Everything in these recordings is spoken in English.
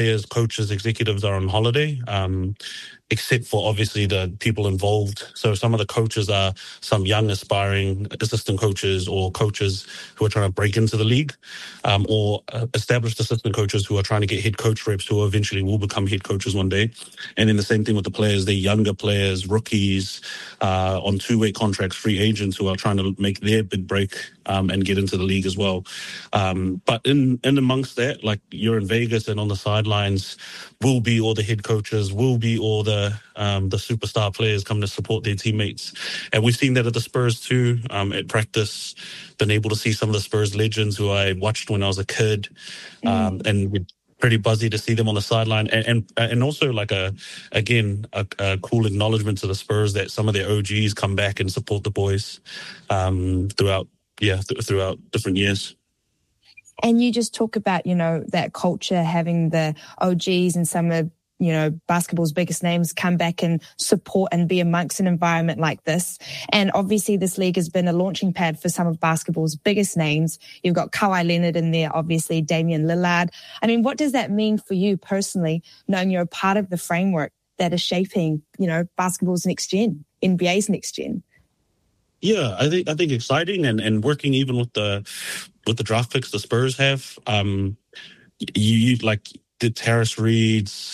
players, coaches, executives are on holiday, except for obviously the people involved. So some of the coaches are some young aspiring assistant coaches or coaches who are trying to break into the league, or established assistant coaches who are trying to get head coach reps who eventually will become head coaches one day. And then the same thing with the players, they're younger players, rookies, on two-way contracts, free agents who are trying to make their big break and get into the league as well. But in amongst that, like you're in Vegas and on the sidelines will be all the head coaches, will be all the superstar players coming to support their teammates. And we've seen that at the Spurs too, at practice, been able to see some of the Spurs legends who I watched when I was a kid, and we're pretty buzzy to see them on the sideline. And also like a cool acknowledgement to the Spurs that some of their OGs come back and support the boys throughout different years. And you just talk about, that culture, having the OGs and some of, basketball's biggest names come back and support and be amongst an environment like this. And obviously this league has been a launching pad for some of basketball's biggest names. You've got Kawhi Leonard in there, obviously Damian Lillard. I mean, what does that mean for you personally, knowing you're a part of the framework that is shaping, basketball's next gen, NBA's next gen? Yeah, I think exciting and working even with the draft picks the Spurs have. You like the Terrace Reeds,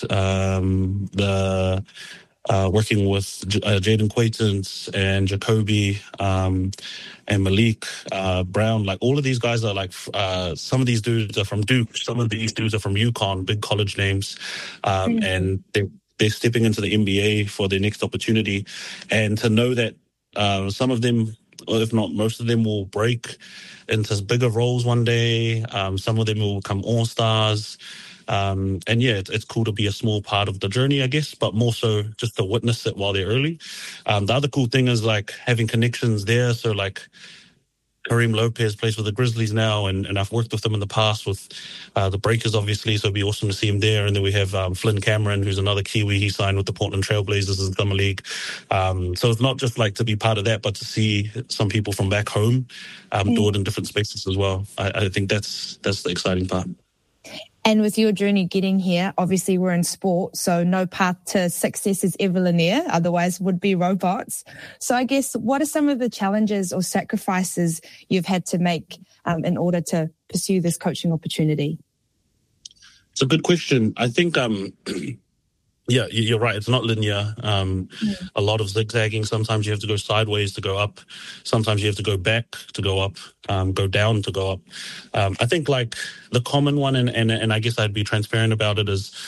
working with Jaden Quaitance and Jacoby and Malik Brown. Like all of these guys are like some of these dudes are from Duke, some of these dudes are from UConn, big college names, and they're stepping into the NBA for their next opportunity, and to know that. Some of them, or if not most of them, will break into bigger roles one day. Some of them will become all-stars. And yeah, it's cool to be a small part of the journey, I guess, but more so just to witness it while they're early. The other cool thing is like having connections there. So like Kareem Lopez plays for the Grizzlies now, and I've worked with them in the past with the Breakers, obviously, so it'd be awesome to see him there. And then we have Flynn Cameron, who's another Kiwi. He signed with the Portland Trailblazers in the Summer League. So it's not just like to be part of that, but to see some people from back home do it in different spaces as well. I think that's the exciting part. And with your journey getting here, obviously we're in sport, so no path to success is ever linear, otherwise would be robots. So I guess what are some of the challenges or sacrifices you've had to make in order to pursue this coaching opportunity? It's a good question. I think, yeah, you're right. It's not linear. A lot of zigzagging. Sometimes you have to go sideways to go up. Sometimes you have to go back to go up, go down to go up. I think like the common one, and I guess I'd be transparent about it, is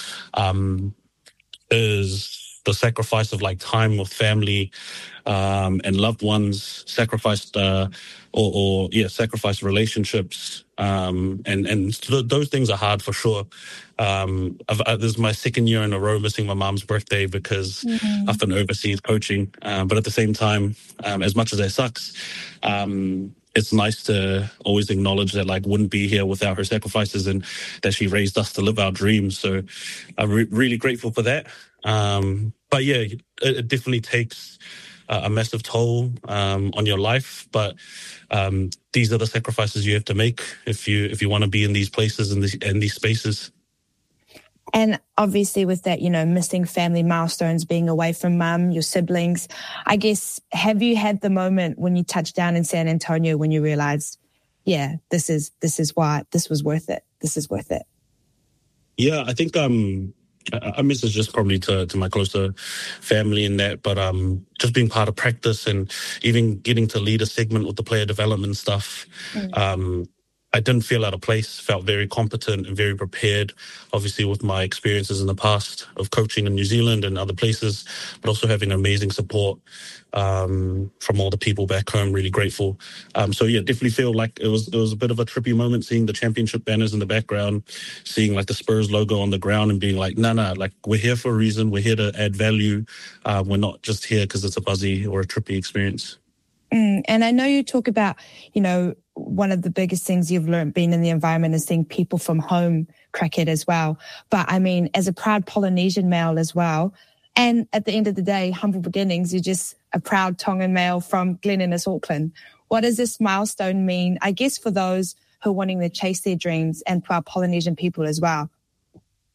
the sacrifice of like time with family and loved ones, sacrificed sacrifice relationships, and those things are hard for sure. This is my second year in a row missing my mom's birthday because I've been overseas coaching. But at the same time, as much as that sucks, it's nice to always acknowledge that like wouldn't be here without her sacrifices and that she raised us to live our dreams. So I'm really grateful for that. But yeah, it definitely takes a massive toll on your life. But these are the sacrifices you have to make if you want to be in these places and these spaces. And obviously with that, missing family milestones, being away from mum, your siblings, I guess, have you had the moment when you touched down in San Antonio when you realized, yeah, this is why this was worth it. This is worth it. Yeah, I think I miss it just probably to my closer family in that, but just being part of practice and even getting to lead a segment with the player development stuff. I didn't feel out of place, felt very competent and very prepared, obviously with my experiences in the past of coaching in New Zealand and other places, but also having amazing support from all the people back home, really grateful. So yeah, definitely feel like it was a bit of a trippy moment seeing the championship banners in the background, seeing like the Spurs logo on the ground and being like, no, like we're here for a reason, we're here to add value. We're not just here because it's a buzzy or a trippy experience. And I know you talk about, one of the biggest things you've learned being in the environment is seeing people from home cricket as well. But I mean, as a proud Polynesian male as well, and at the end of the day, humble beginnings, you're just a proud Tongan male from Glen Innes, Auckland. What does this milestone mean, I guess, for those who are wanting to chase their dreams and for our Polynesian people as well?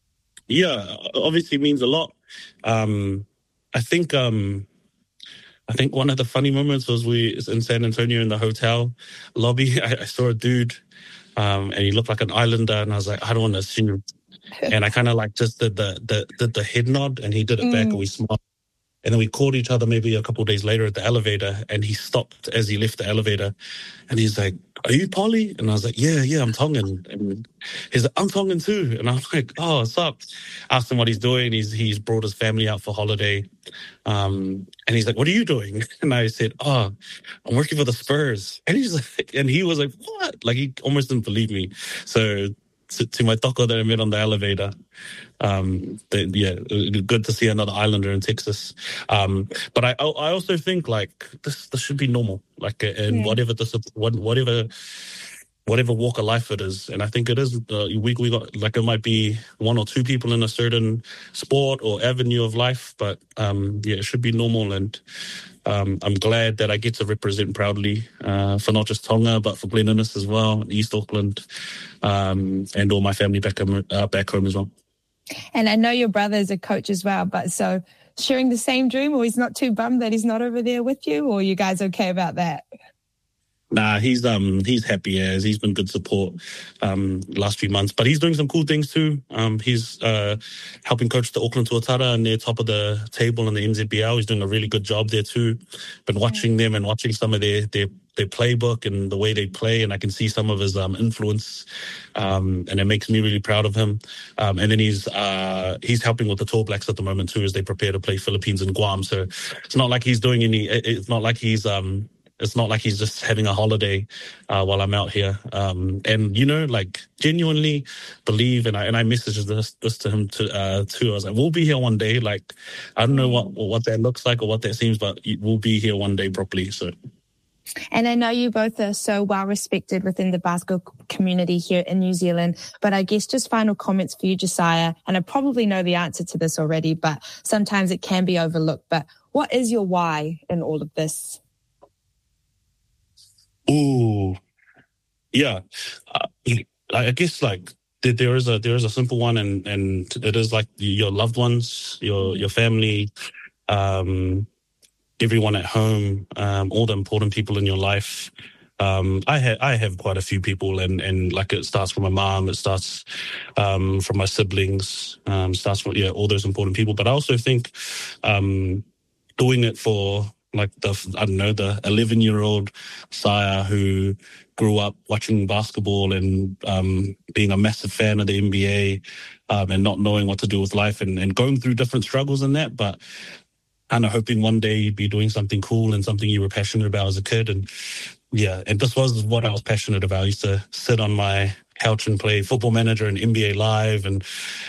Yeah, obviously means a lot. I think one of the funny moments was we in San Antonio in the hotel lobby. I saw a dude, and he looked like an islander, and I was like, I don't want to assume. And I kind of like just did the head nod, and he did it back, and we smiled. And then we called each other maybe a couple of days later at the elevator, and he stopped as he left the elevator, and he's like, "Are you Polly?" And I was like, "Yeah, I'm Tongan." And he's like, "I'm Tongan too." And I was like, "Oh, what's up?" Asked him what he's doing. He's brought his family out for holiday, and he's like, "What are you doing?" And I said, "Oh, I'm working for the Spurs." And he was like, "What?" Like he almost didn't believe me. So to my toko that I met on the elevator. Good to see another islander in Texas. But I also think like this should be normal, like in whatever walk of life it is. And I think it is. We got like it might be one or two people in a certain sport or avenue of life, but it should be normal. And I'm glad that I get to represent proudly for not just Tonga, but for Glen Innes as well, East Auckland, and all my family back home as well. And I know your brother is a coach as well, but so sharing the same dream, or he's not too bummed that he's not over there with you, or are you guys okay about that? Nah, he's happy as he's been good support last few months, but he's doing some cool things too. He's helping coach the Auckland Tuatara, and they're top of the table in the NZBL. He's doing a really good job there too. Been watching them and watching some of their playbook and the way they play, and I can see some of his influence, and it makes me really proud of him. And then he's helping with the Tall Blacks at the moment too, as they prepare to play Philippines and Guam. So it's not like he's doing any. It's not like he's just having a holiday while I'm out here. And like genuinely believe, and I messaged this to him too. I was like, we'll be here one day. Like I don't know what that looks like or what that seems, but we'll be here one day properly. So. And I know you both are so well respected within the basketball community here in New Zealand, but I guess just final comments for you, Josiah, and I probably know the answer to this already, but sometimes it can be overlooked. But what is your why in all of this? Ooh, yeah. I guess like there is a simple one, and it is like your loved ones, your family, everyone at home, all the important people in your life. I have quite a few people, and like it starts from my mom, it starts from my siblings, starts from all those important people. But I also think doing it for like the 11-year-old Saya who grew up watching basketball and being a massive fan of the NBA, and not knowing what to do with life and going through different struggles in that, but kind of hoping one day you'd be doing something cool and something you were passionate about as a kid. And this was what I was passionate about. I used to sit on my couch and play Football Manager and NBA Live, and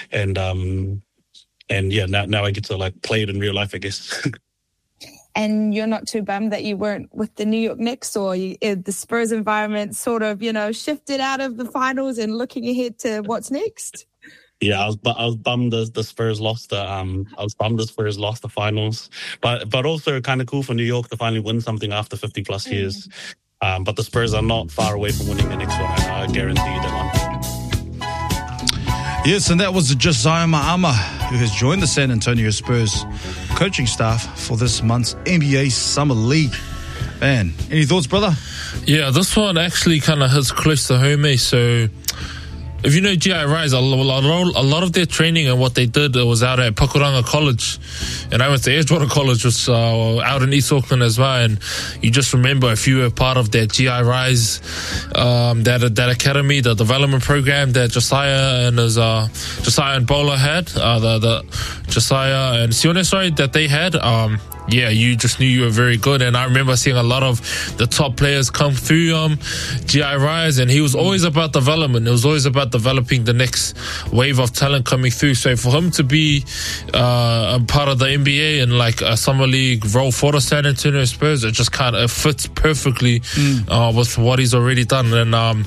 now I get to like play it in real life, I guess. And you're not too bummed that you weren't with the New York Knicks, or the Spurs environment sort of, shifted out of the finals and looking ahead to what's next? Yeah, I was bummed the Spurs lost the finals, but also kind of cool for New York to finally win something after 50 plus years. But the Spurs are not far away from winning the next one. I guarantee you that one. Yes, and that was Josiah Ma'ama, who has joined the San Antonio Spurs coaching staff for this month's NBA Summer League. Man, any thoughts, brother? Yeah, this one actually kind of hits close to home, eh? So, if you know GI Rise, a lot of their training and what they did was out at Pakuranga College. And I went to Edgewater College, which was out in East Auckland as well. And you just remember if you were part of that GI Rise, that academy, the development program that Josiah and Bola had, the Josiah and Sione, that they had. You just knew you were very good. And I remember seeing a lot of the top players come through GI Rise, and he was always about development. It was always about developing the next wave of talent coming through. So for him to be a part of the NBA and like a summer league role for the San Antonio Spurs, it just kind of fits perfectly with what he's already done. And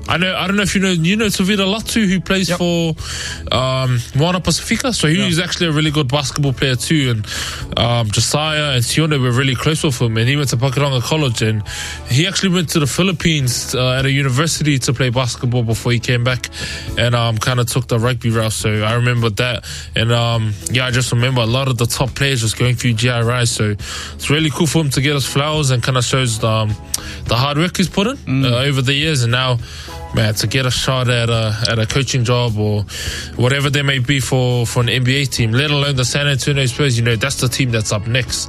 I don't know if you know Tavita Latu, who plays for Moana Pacifica. So he's actually a really good basketball player too. And Josiah and Sione were really close with him. And he went to Pakuranga College, and he actually went to the Philippines at a university to play basketball before he came back, and kind of took the rugby route. So I remember that, and I just remember a lot of the top players just going through GI Rise. So it's really cool for him to get his flowers, and kind of shows the hard work he's put in over the years. And now, man, to get a shot at a coaching job or whatever there may be for an NBA team, let alone the San Antonio Spurs, that's the team that's up next.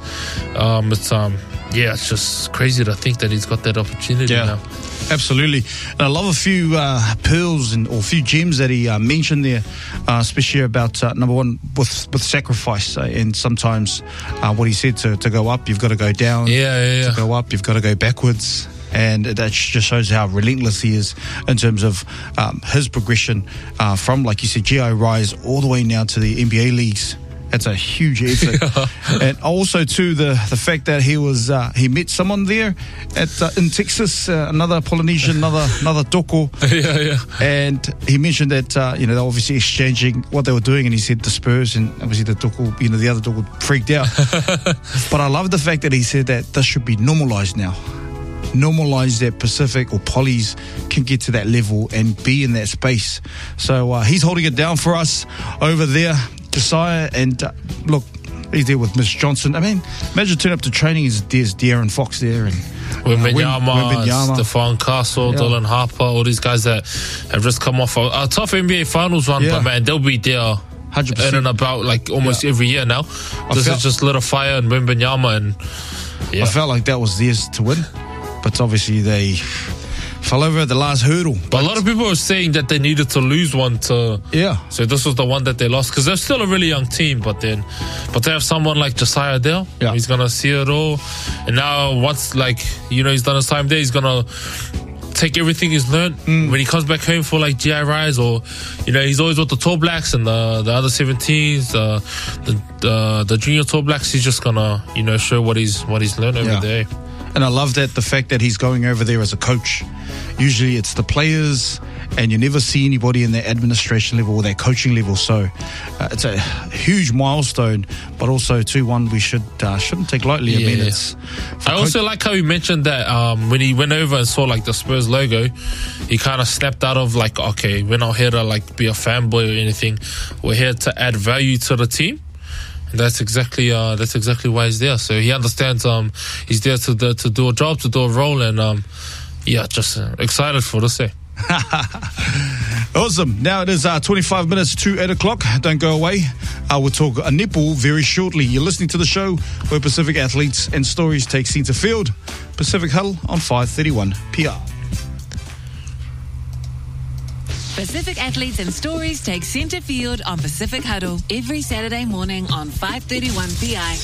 It's just crazy to think that he's got that opportunity now. Absolutely. And I love a few pearls or a few gems that he mentioned there, especially about number one, with sacrifice. And sometimes what he said, to go up, you've got to go down. To go up, you've got to go backwards. And that just shows how relentless he is in terms of his progression from, like you said, GI Rise all the way now to the NBA leagues. That's a huge effort. And also too the fact that he met someone there in Texas, another Polynesian, another toko. And he mentioned that they're obviously exchanging what they were doing, and he said the Spurs, and obviously the toko, the other toko freaked out. But I love the fact that he said that this should be normalized now. Normalize that Pacific or Polys can get to that level and be in that space. So he's holding it down for us over there, Josiah. And look, he's there with Miss Johnson. I mean, imagine turning up to training, there's De'Aaron Fox there, and Wembanyama, Stephon Castle, Dylan Harper, all these guys that have just come off a tough NBA Finals run, but man, they'll be there 100%. In and about like almost every year now. This is just lit a fire in Wembanyama, and I felt like that was theirs to win. But obviously they fell over at the last hurdle. But a lot of people were saying that they needed to lose one to... So this was the one that they lost. Because they're still a really young team. But they have someone like Josiah there. He's going to see it all. And now once, he's done his time there, he's going to take everything he's learned. When he comes back home for GI Rise, or, he's always with the Tall Blacks and the other 17s, the junior Tall Blacks. He's just going to, show what he's learned over there. And I love the fact that he's going over there as a coach. Usually it's the players, and you never see anybody in their administration level or their coaching level. So it's a huge milestone, but also too one we shouldn't take lightly. I also like how he mentioned that when he went over and saw the Spurs logo, he kind of snapped out of okay, we're not here to be a fanboy or anything. We're here to add value to the team. That's exactly why he's there. So he understands he's there to do a job, to do a role, and just excited for this day. Awesome. Now it is 25 minutes to 8 o'clock. Don't go away. We'll talk netball very shortly. You're listening to the show where Pacific athletes and stories take centre field. Pacific Huddle on 531 PR. Pacific Athletes and Stories take centre field on Pacific Huddle every Saturday morning on 531 PI.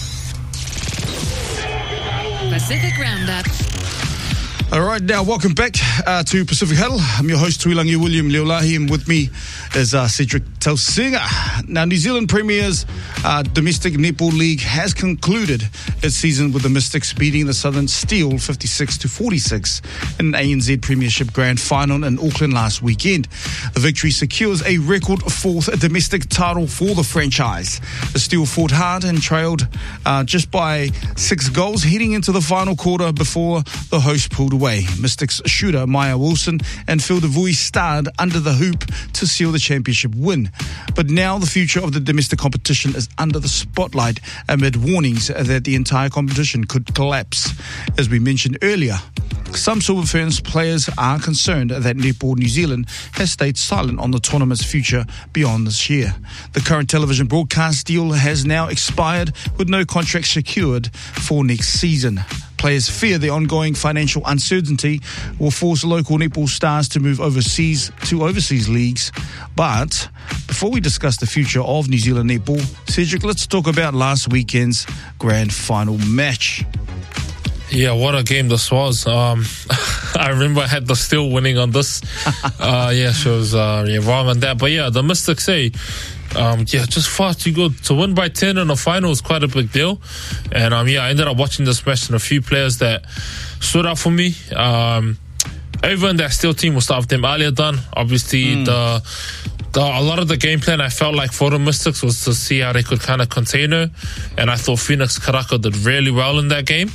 Pacific Roundup. All right, now welcome back to Pacific Huddle. I'm your host, Tuilangi William Leolahi, and with me is Cedric Tausinga. Now, New Zealand Premier's domestic netball league has concluded its season with the Mystics beating the Southern Steel 56-46 in an ANZ Premiership Grand Final in Auckland last weekend. The victory secures a record fourth domestic title for the franchise. The Steel fought hard and trailed just by 6 goals heading into the final quarter before the host pulled away. Mystics shooter Maya Wilson and Phil DeVuy starred under the hoop to seal the championship win. But now the future of the domestic competition is under the spotlight amid warnings that the entire competition could collapse. As we mentioned earlier, some Silver Ferns players are concerned that Netball New Zealand has stayed silent on the tournament's future beyond this year. The current television broadcast deal has now expired with no contract secured for next season. Players fear the ongoing financial uncertainty will force local netball stars to move overseas to overseas leagues. But before we discuss the future of New Zealand netball, Cedric, let's talk about last weekend's grand final match. Yeah, what a game this was. I remember I had the Steel winning on this. She was wrong on that. But yeah, the Mystics just far too good. To win by 10 in the final is quite a big deal. And I ended up watching this match, and a few players that stood out for me. over in that Steel team, we'll start with them. Ali Adan, obviously a lot of the game plan I felt like for the Mystics was to see how they could kind of contain her, and I thought Phoenix Karaka did really well in that game.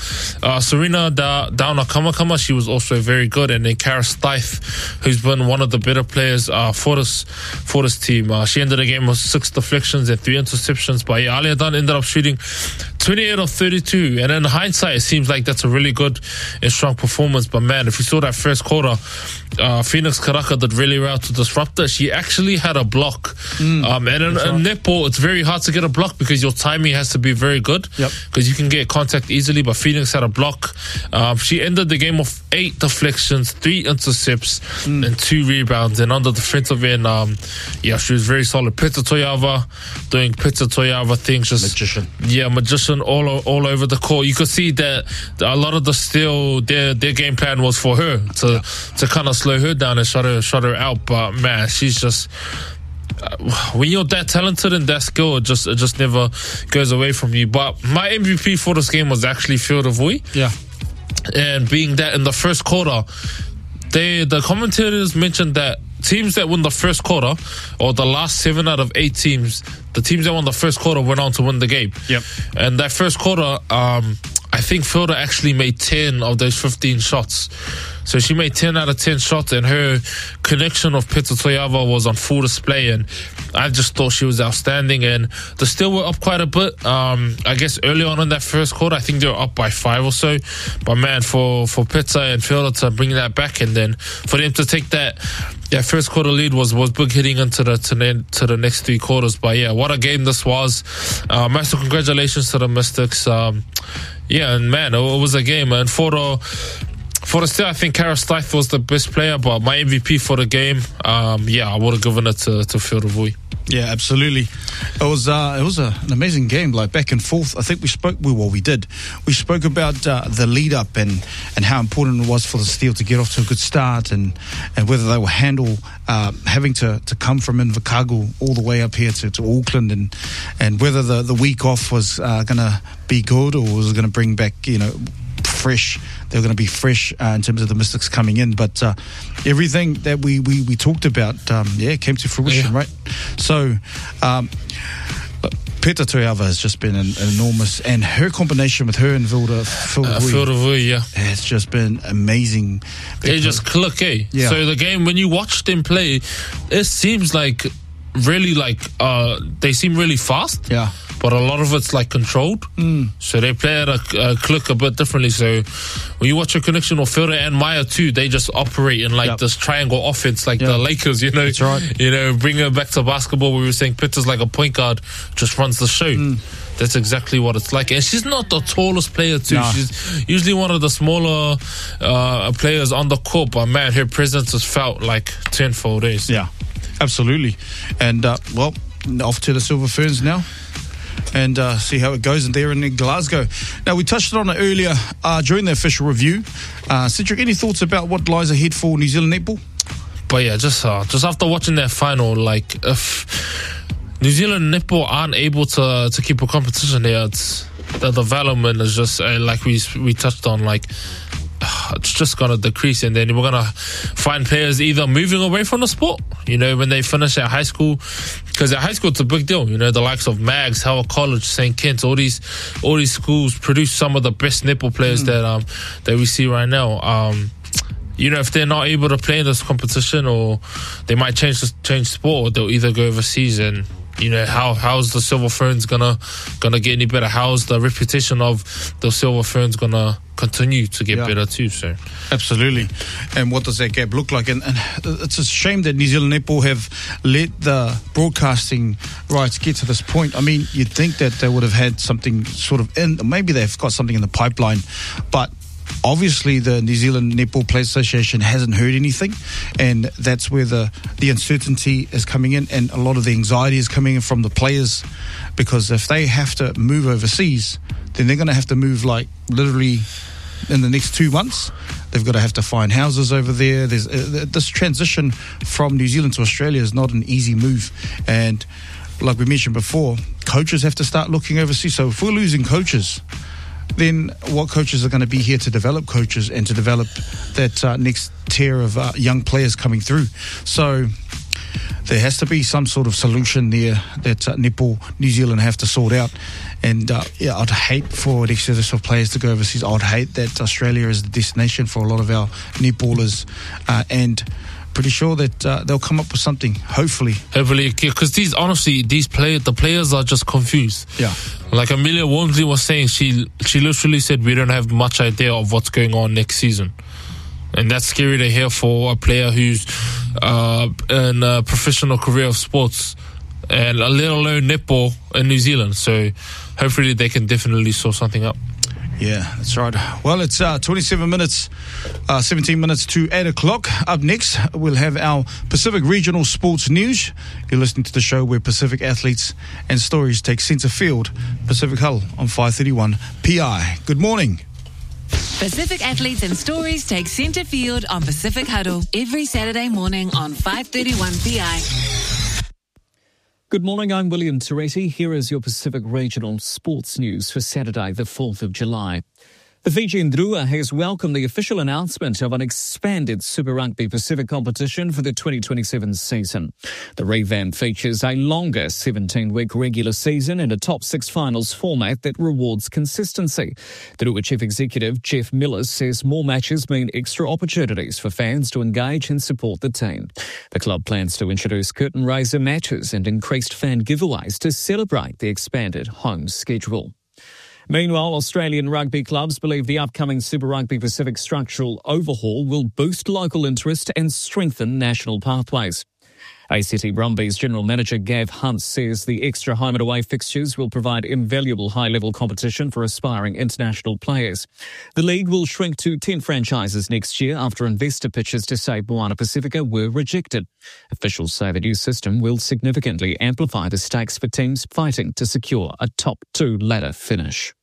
Serena Dauna Kamakama, she was also very good, and then Cara Stith, who's been one of the better players for this team. She ended the game with 6 deflections and 3 interceptions, but yeah, Ali Adan ended up shooting 28 of 32, and in hindsight it seems like that's a really good and strong performance. But man, if you saw that first quarter, Phoenix Karaka did really well to disrupt her. She actually had a block, and in netball it's very hard to get a block because your timing has to be very good, because you can get contact easily. But Phoenix had a block. She ended the game with 8 deflections, 3 intercepts, and 2 rebounds. And on the defensive end, she was very solid. Peta Toyava doing Peta Toyava things, just magician all over the court. You could see that a lot of the Steel, their game plan was for her to kind of slow her down and shut her out. But man, she's just when you're that talented and that skilled, it just never goes away from you. But my MVP for this game was actually Fielder Vui. Yeah. And being that in the first quarter, the commentators mentioned that teams that win the first quarter, or the last 7 out of 8 teams, the teams that won the first quarter went on to win the game. Yep. And that first quarter, I think Fielder actually made 10 of those 15 shots. So she made 10 out of 10 shots, and her connection of Peta Toyava was on full display, and I just thought she was outstanding. And they still were up quite a bit. I guess early on in that first quarter, I think they were up by 5 or so. But man, for Peta and Fielder to bring that back, and then for them to take that first quarter lead was big heading into the next 3 quarters. But yeah, what a game this was. Massive congratulations to the Mystics. And man, it was a game. And for the Steel, I think Cara Stith was the best player, but my MVP for the game, I would have given it to Fielder Vui. Yeah, absolutely. It was an amazing game, like back and forth. I think we spoke about the lead up and how important it was for the Steel to get off to a good start, and whether they will handle having to come from Invercargill all the way up here to Auckland, and whether the week off was going to be good, or was going to bring back fresh. They were going to be fresh in terms of the Mystics coming in, but everything that we talked about came to fruition, right? So Peta Toyava has just been an enormous, and her combination with her and Fielder Vui, it's just been amazing. They just click, Yeah. So the game, when you watch them play, it seems like really they seem really fast. Yeah. But a lot of it's like controlled. So they play at a click a bit differently. So when you watch a connection of Fielder and Maya too, they just operate in this triangle offense, like the Lakers, That's right. Bring her back to basketball. We were saying Peta's like a point guard, just runs the show. That's exactly what it's like. And she's not the tallest player too. No. She's usually one of the smaller players on the court. But man, her presence has felt like tenfold days. Yeah, absolutely. And off to the Silver Ferns now, and see how it goes in there in Glasgow. Now, we touched on it earlier during the official review. Cedric, any thoughts about what lies ahead for New Zealand netball? But yeah, just after watching that final, if New Zealand netball aren't able to keep a competition there, the development is just like we touched on, it's just going to decrease, and then we're going to find players either moving away from the sport, when they finish at high school, because at high school it's a big deal, the likes of Mags, Howard College, St. Kitts, all these schools produce some of the best netball players that we see right now. If they're not able to play in this competition, or they might change sport, or they'll either go overseas. And how's the Silver Ferns gonna get any better? How's the reputation of the Silver Ferns gonna continue to get better too? So absolutely. And what does that gap look like? And it's a shame that New Zealand netball have let the broadcasting rights get to this point. I mean, you'd think that they would have had something sort of maybe they've got something in the pipeline, but obviously the New Zealand Netball Players Association hasn't heard anything, and that's where the uncertainty is coming in, and a lot of the anxiety is coming in from the players, because if they have to move overseas, then they're going to have to move literally in the next 2 months. They've got to have to find houses over there. There's this transition from New Zealand to Australia is not an easy move, and like we mentioned before, coaches have to start looking overseas. So if we're losing coaches, then what coaches are going to be here to develop coaches and to develop that next tier of young players coming through? So there has to be some sort of solution there that netball New Zealand have to sort out. And I'd hate for an exodus of players to go overseas. I'd hate that Australia is the destination for a lot of our netballers, and pretty sure that they'll come up with something, hopefully, because the players are just confused. Yeah, like Amelia Wormsley was saying, she literally said we don't have much idea of what's going on next season, and that's scary to hear for a player who's in a professional career of sports, and let alone netball in New Zealand. So hopefully they can definitely sort something up. Yeah, that's right. Well, it's 17 minutes to 8 o'clock. Up next, we'll have our Pacific Regional Sports News. You're listening to the show where Pacific athletes and stories take centre field. Pacific Huddle on 531 PI. Good morning. Pacific athletes and stories take centre field on Pacific Huddle every Saturday morning on 531 PI. Good morning, I'm William Toretti. Here is your Pacific Regional Sports News for Saturday, the 4th of July. The Fijian Drua has welcomed the official announcement of an expanded Super Rugby Pacific competition for the 2027 season. The revamp features a longer 17-week regular season and a top 6 finals format that rewards consistency. The Drua Chief Executive, Jeff Miller, says more matches mean extra opportunities for fans to engage and support the team. The club plans to introduce curtain raiser matches and increased fan giveaways to celebrate the expanded home schedule. Meanwhile, Australian rugby clubs believe the upcoming Super Rugby Pacific structural overhaul will boost local interest and strengthen national pathways. ACT Brumbies General Manager Gav Hunt says the extra home and away fixtures will provide invaluable high-level competition for aspiring international players. The league will shrink to 10 franchises next year after investor pitches to save Moana Pacifica were rejected. Officials say the new system will significantly amplify the stakes for teams fighting to secure a top 2 ladder finish.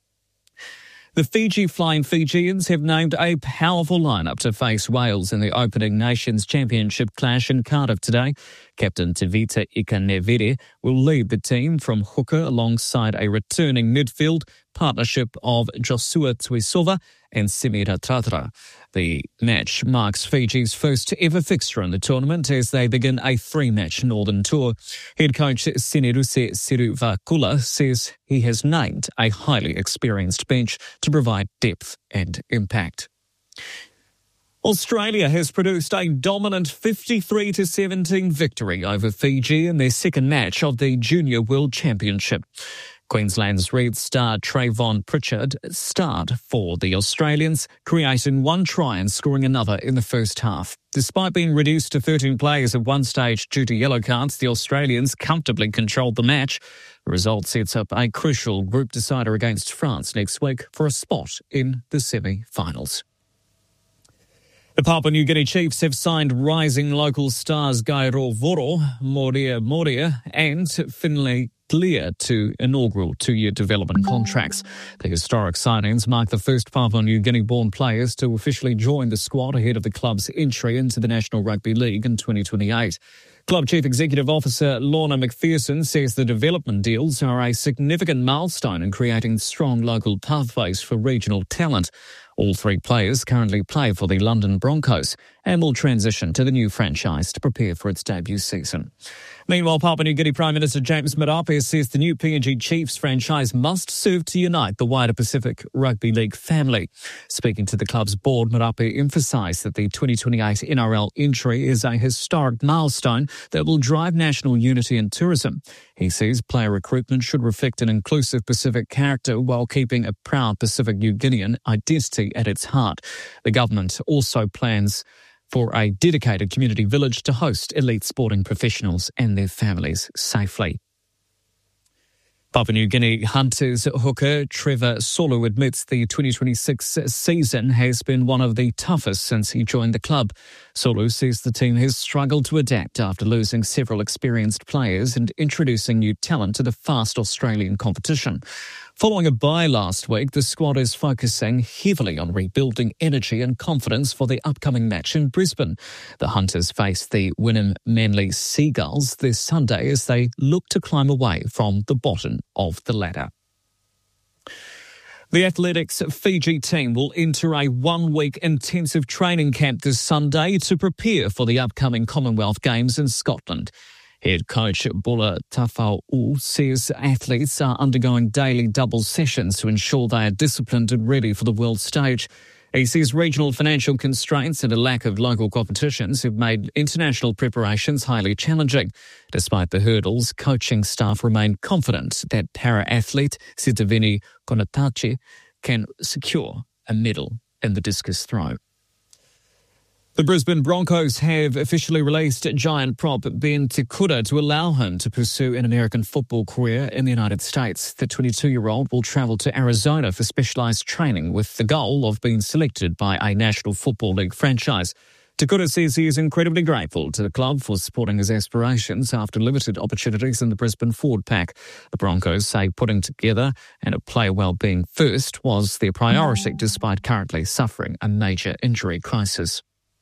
The Fiji Flying Fijians have named a powerful lineup to face Wales in the opening Nations Championship clash in Cardiff today. Captain Tevita Ikanevere will lead the team from hooker alongside a returning midfield partnership of Joshua Tuisova and Semira Tratra. The match marks Fiji's first ever fixture in the tournament as they begin a 3-match Northern Tour. Head coach Sineruse Siruvakula says he has named a highly experienced bench to provide depth and impact. Australia has produced a dominant 53-17 victory over Fiji in their second match of the Junior World Championship. Queensland's Red star Trayvon Pritchard starred for the Australians, creating 1 try and scoring another in the first half. Despite being reduced to 13 players at one stage due to yellow cards, the Australians comfortably controlled the match. The result sets up a crucial group decider against France next week for a spot in the semi-finals. The Papua New Guinea Chiefs have signed rising local stars Gairo Voro, Moria and Finlay Clear to inaugural 2-year development contracts. The historic signings mark the first Papua New Guinea-born players to officially join the squad ahead of the club's entry into the National Rugby League in 2028. Club Chief Executive Officer Lorna McPherson says the development deals are a significant milestone in creating strong local pathways for regional talent. All 3 players currently play for the London Broncos and will transition to the new franchise to prepare for its debut season. Meanwhile, Papua New Guinea Prime Minister James Marape says the new PNG Chiefs franchise must serve to unite the wider Pacific Rugby League family. Speaking to the club's board, Marape emphasised that the 2028 NRL entry is a historic milestone that will drive national unity and tourism. He says player recruitment should reflect an inclusive Pacific character while keeping a proud Pacific New Guinean identity at its heart. The government also plans for a dedicated community village to host elite sporting professionals and their families safely. Papua New Guinea Hunters hooker Trevor Solu admits the 2026 season has been one of the toughest since he joined the club. Solu says the team has struggled to adapt after losing several experienced players and introducing new talent to the fast Australian competition. Following a bye last week, the squad is focusing heavily on rebuilding energy and confidence for the upcoming match in Brisbane. The Hunters face the Wynnum Manly Seagulls this Sunday as they look to climb away from the bottom of the ladder. The Athletics Fiji team will enter a one-week intensive training camp this Sunday to prepare for the upcoming Commonwealth Games in Scotland. Head coach Bula Tafau says athletes are undergoing daily double sessions to ensure they are disciplined and ready for the world stage. He says regional financial constraints and a lack of local competitions have made international preparations highly challenging. Despite the hurdles, coaching staff remain confident that para-athlete Sitiveni Konatachi can secure a medal in the discus throw. The Brisbane Broncos have officially released giant prop Ben Te Kura to allow him to pursue an American football career in the United States. The 22-year-old will travel to Arizona for specialised training with the goal of being selected by a National Football League franchise. Te Kura says he is incredibly grateful to the club for supporting his aspirations after limited opportunities in the Brisbane forward pack. The Broncos say putting together and a player well-being first was their priority despite currently suffering a major injury crisis.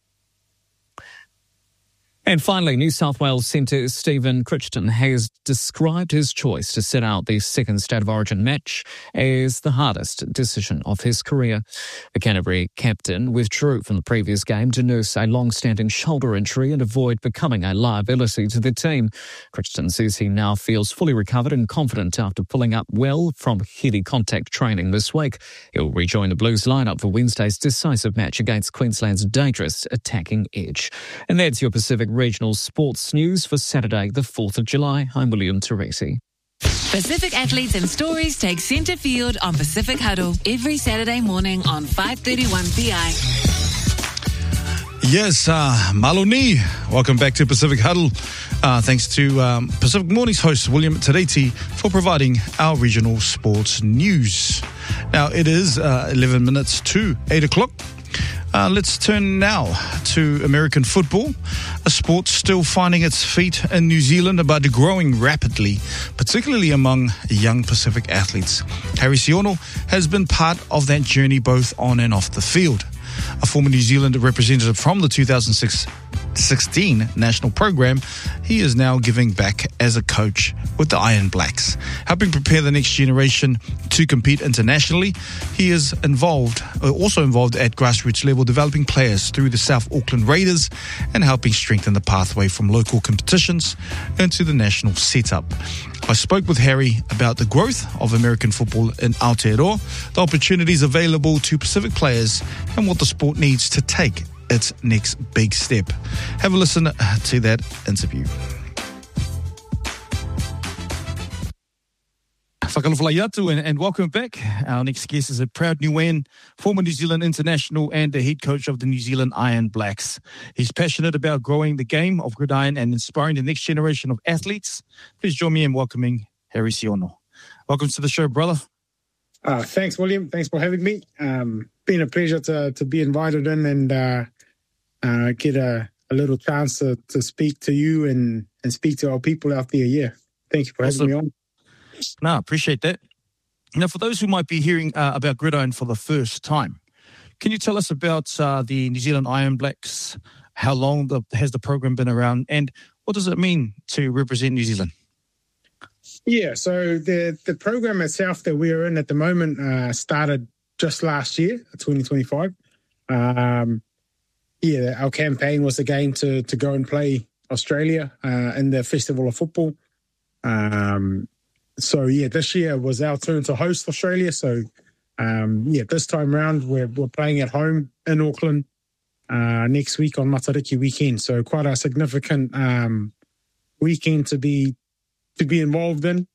And finally, New South Wales centre Stephen Crichton has described his choice to sit out the second State of Origin match as the hardest decision of his career. The Canterbury captain withdrew from the previous game to nurse a long-standing shoulder injury and avoid becoming a liability to the team. Crichton says he now feels fully recovered and confident after pulling up well from heavy contact training this week. He'll rejoin the Blues lineup for Wednesday's decisive match against Queensland's dangerous attacking edge. And that's your Pacific Regional Sports News for Saturday, the 4th of July. I'm William Teresi. Pacific athletes and stories take centre field on Pacific Huddle every Saturday morning on 5:31 PI. Yes, Maloni. Welcome back to Pacific Huddle. Thanks to Pacific Mornings host William Tereti for providing our regional sports news. Now, it is 11 minutes to 8 o'clock. Let's turn now to American football, a sport still finding its feet in New Zealand but growing rapidly, particularly among young Pacific athletes. Harry Siono has been part of that journey both on and off the field. A former New Zealand representative from the 2016 national program, he is now giving back as a coach with the Iron Blacks, helping prepare the next generation to compete internationally. He is also involved at grassroots level, developing players through the South Auckland Raiders and helping strengthen the pathway from local competitions into the national setup. I spoke with Harry about the growth of American football in Aotearoa, the opportunities available to Pacific players, and what the sport needs to take its next big step. Have a listen to that interview. Whakalofalai atu and welcome back. Our next guest is a proud Niuean, former New Zealand international and the head coach of the New Zealand Iron Blacks. He's passionate about growing the game of gridiron and inspiring the next generation of athletes. Please join me in welcoming Harry Siono. Welcome to the show, brother. Thanks, William. Thanks for having me. Been a pleasure to be invited in and get a little chance to speak to you and speak to our people out there. Yeah, thank you for having me on. No, appreciate that. Now, for those who might be hearing about gridiron for the first time, can you tell us about the New Zealand Iron Blacks? How long has the program been around, and what does it mean to represent New Zealand? Yeah, so the program itself that we are in at the moment started just last year, 2025. Our campaign was again to go and play Australia in the Festival of Football. This year was our turn to host Australia. So, this time around we're playing at home in Auckland next week on Matariki weekend. So quite a significant weekend to be involved in.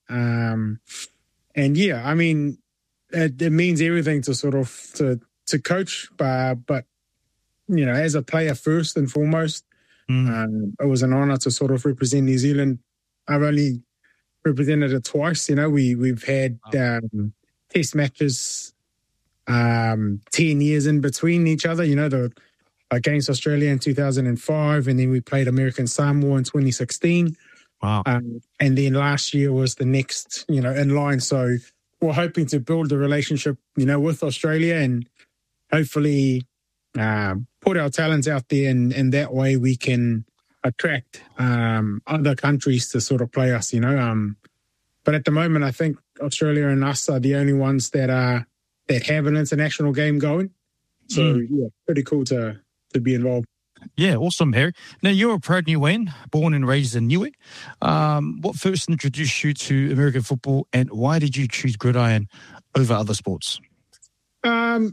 It means everything to sort of to coach, but as a player first and foremost, it was an honour to sort of represent New Zealand. I've only represented it twice. We've had test matches 10 years in between each other, against Australia in 2005, and then we played American Samoa in 2016. Wow. And then last year was the next, in line. So we're hoping to build a relationship, with Australia and hopefully put our talents out there, and that way we can attract other countries to sort of play us, But at the moment, I think Australia and us are the only ones that are, have an international game going. So pretty cool to be involved. Yeah, awesome, Harry. Now, you're a proud Niuean, born and raised in Niue. What first introduced you to American football, and why did you choose gridiron over other sports? I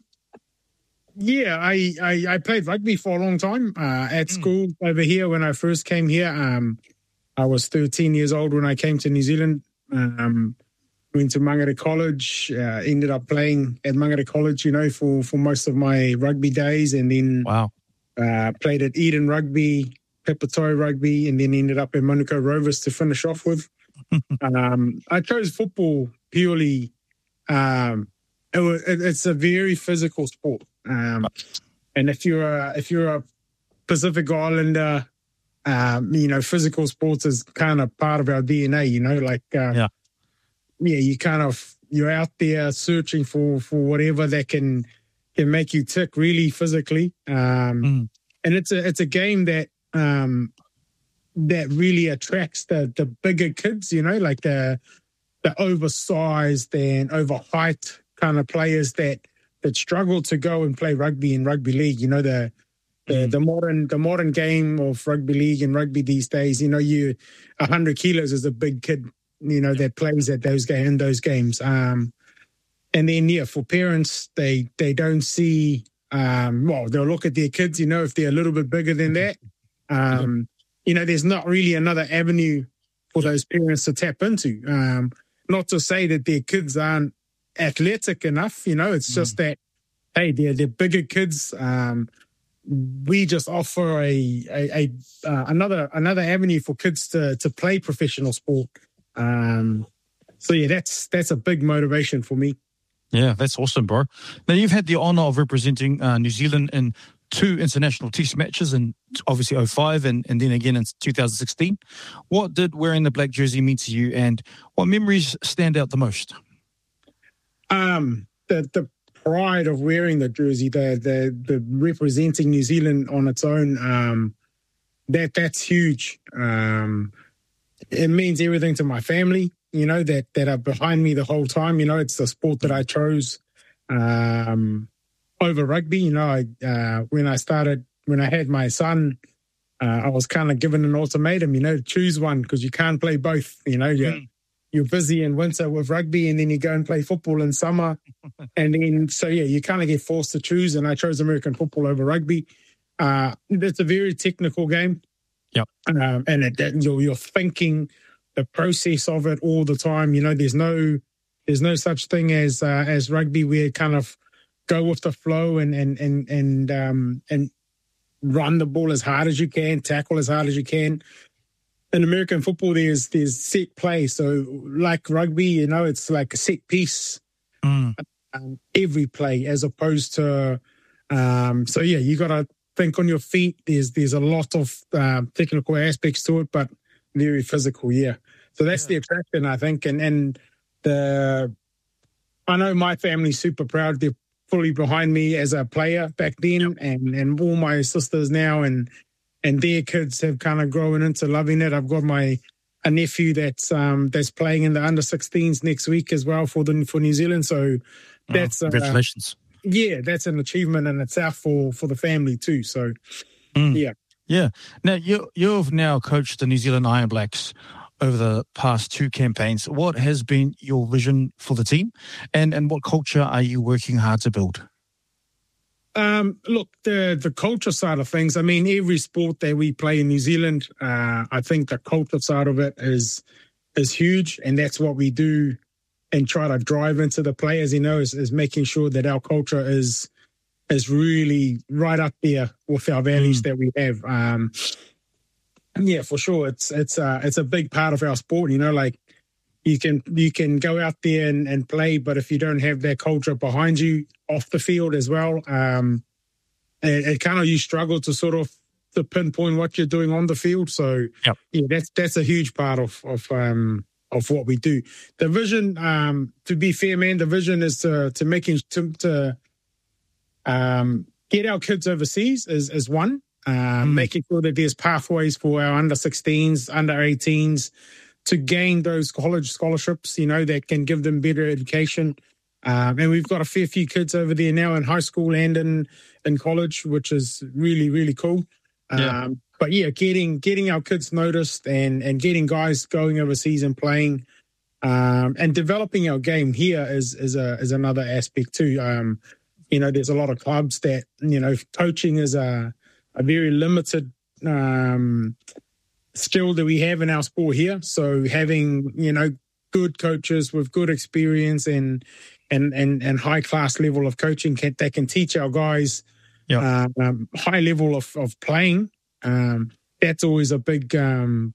played rugby for a long time at school over here. When I first came here, I was 13 years old when I came to New Zealand. Went to Mangere College, ended up playing at Mangere College, for most of my rugby days, and then played at Eden Rugby, Pepatoi Rugby, and then ended up at Manukau Rovers to finish off with. I chose football purely. It's a very physical sport, and if you're a Pacific Islander, physical sports is kind of part of our DNA. You're out there searching for whatever that can make you tick really physically. And it's a game that really attracts the bigger kids, like the oversized and overhyped kind of players that struggle to go and play rugby in rugby league. The modern game of rugby league and rugby these days, 100 kilos is a big kid, that plays at those games. And then, for parents, they don't see, they'll look at their kids, if they're a little bit bigger than that. There's not really another avenue for those parents to tap into. Not to say that their kids aren't athletic enough, it's just that, hey, they're bigger kids. We just offer another avenue for kids to play professional sport. That's a big motivation for me. Yeah, that's awesome, bro. Now, you've had the honour of representing New Zealand in 2 international test matches in obviously 2005 and then again in 2016. What did wearing the black jersey mean to you, and what memories stand out the most? The pride of wearing the jersey, the representing New Zealand on its own, that's huge. It means everything to my family, that are behind me the whole time. It's the sport that I chose over rugby. When I had my son, I was kind of given an ultimatum, choose one because you can't play both. You're busy in winter with rugby and then you go and play football in summer. And then, you kind of get forced to choose. And I chose American football over rugby. It's a very technical game. Yep. And you're thinking the process of it all the time. There's no such thing as rugby where kind of go with the flow and run the ball as hard as you can, tackle as hard as you can. In American football, there's set play. So like rugby, it's like a set piece every play, as opposed to you got to think on your feet. There's a lot of technical aspects to it, but very physical. So that's the attraction, I think. And I know my family's super proud. They're fully behind me as a player back then, and all my sisters now and their kids have kind of grown into loving it. I've got a nephew that's playing in the under-16s next week as well for New Zealand. So that's congratulations. That's an achievement in itself for the family too. So Yeah. Now you've now coached the New Zealand Iron Blacks over the past 2 campaigns. What has been your vision for the team, and what culture are you working hard to build? Look, the culture side of things, every sport that we play in New Zealand, I think the culture side of it is huge, and that's what we do and try to drive into the players, is making sure that our culture is really right up there with our values that we have. For sure. It's a big part of our sport, like you can go out there and play, but if you don't have that culture behind you off the field as well, it kind of, you struggle to sort of to pinpoint what you're doing on the field. So that's a huge part of what we do. The vision, to be fair, man, the vision is to get our kids overseas is one. Making sure that there's pathways for our under-16s, under-18s to gain those college scholarships, that can give them better education. And we've got a fair few kids over there now in high school and in college, which is really, really cool. But yeah, getting our kids noticed and getting guys going overseas and playing, and developing our game here is another aspect too. There's a lot of clubs that, coaching is a very limited skill that we have in our sport here. So having, good coaches with good experience and high class level of coaching that can teach our guys high level of playing. That's always a big thing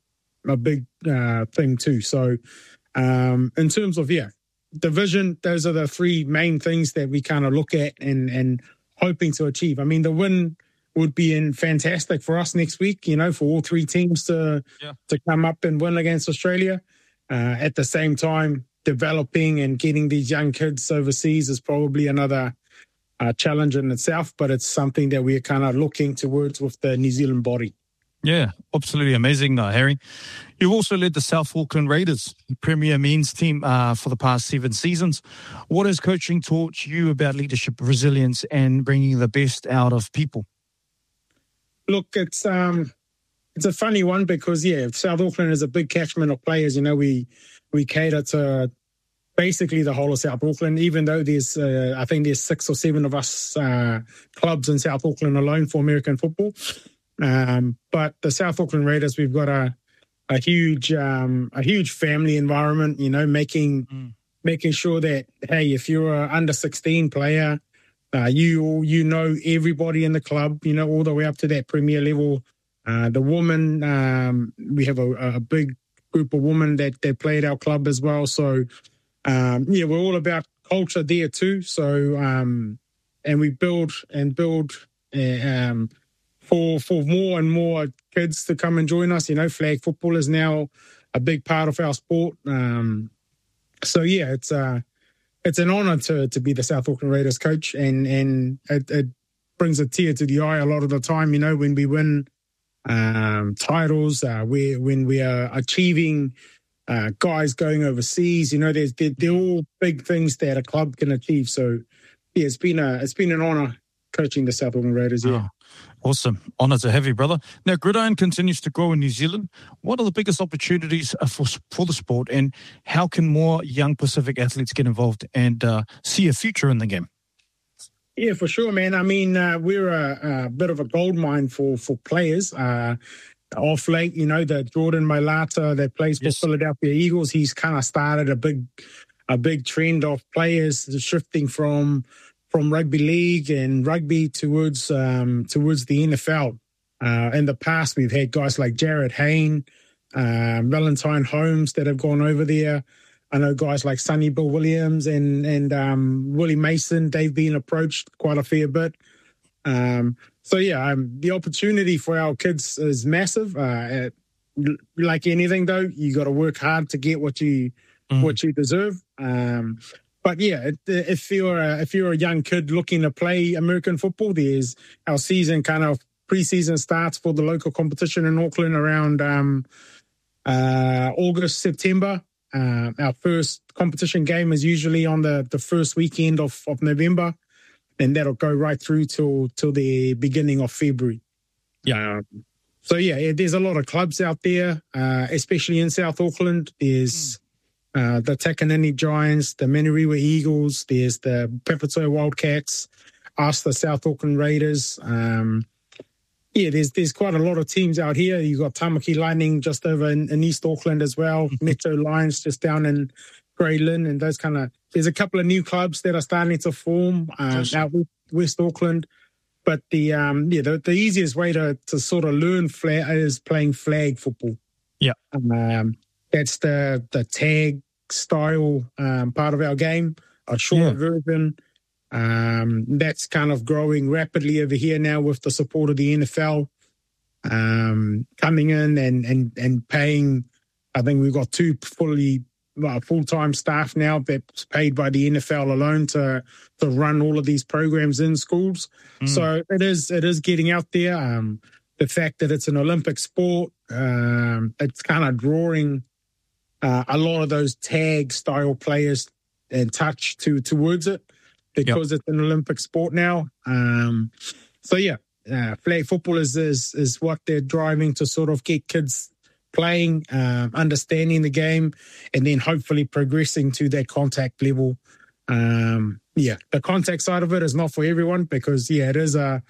too. So in terms of division, those are the three main things that we kind of look at and hoping to achieve. I mean, the win would be fantastic for us next week, for all three teams to come up and win against Australia. At the same time, developing and getting these young kids overseas is probably another challenge in itself, but it's something that we're kind of looking towards with the New Zealand body. Yeah, absolutely amazing, Harry. You've also led the South Auckland Raiders, Premier men's team, for the past 7 seasons. What has coaching taught you about leadership, resilience, and bringing the best out of people? Look, it's a funny one because, South Auckland is a big catchment of players. We cater to basically the whole of South Auckland, even though there's, I think there's 6 or 7 of us clubs in South Auckland alone for American football. But the South Auckland Raiders, we've got a huge family environment, making sure that, hey, if you're an under 16 player, you know everybody in the club, all the way up to that premier level. The women, we have a big group of women that play at our club as well. So, we're all about culture there too. So, and we build for more and more kids to come and join us. Flag football is now a big part of our sport. It's an honour to be the South Auckland Raiders coach, and it brings a tear to the eye a lot of the time. When we win titles, when we are achieving guys going overseas. They're all big things that a club can achieve. So yeah, it's been an honour coaching the South Auckland Raiders. Yeah. Oh, awesome. Honour to have you, brother. Now, Gridiron continues to grow in New Zealand. What are the biggest opportunities for the sport, and how can more young Pacific athletes get involved and see a future in the game? Yeah, for sure, man. I mean, we're a bit of a gold mine for players. Off late, the Jordan Mailata that plays for Philadelphia Eagles, he's kind of started a big trend of players shifting from rugby league and rugby towards the NFL. In the past, we've had guys like Jared Hayne, Valentine Holmes that have gone over there. I know guys like Sonny Bill Williams and Willie Mason. They've been approached quite a fair bit. The opportunity for our kids is massive. Like anything, though, you got to work hard to get what you deserve. If you're a young kid looking to play American football, there's our season pre-season starts for the local competition in Auckland around August, September. Our first competition game is usually on the first weekend of November, and that'll go right through till the beginning of February. Yeah. There's a lot of clubs out there, especially in South Auckland. There's the Takanini Giants, the Manurewa Eagles, there's the Pepatoi Wildcats, us, the South Auckland Raiders. There's quite a lot of teams out here. You've got Tamaki Lightning just over in East Auckland as well, Metro Lions just down in Grey Lynn, and those there's a couple of new clubs that are starting to form out West Auckland. But the easiest way to sort of learn flag is playing flag football. Yeah. That's the tag style part of our game, a short version. That's kind of growing rapidly over here now with the support of the NFL coming in and paying. I think we've got 2 full-time staff now that's paid by the NFL alone to run all of these programs in schools. So it is getting out there. The fact that it's an Olympic sport, it's kind of drawing a lot of those tag style players touch towards it because it's an Olympic sport now. Flag football is what they're driving to sort of get kids playing, understanding the game, and then hopefully progressing to that contact level. The contact side of it is not for everyone because it is a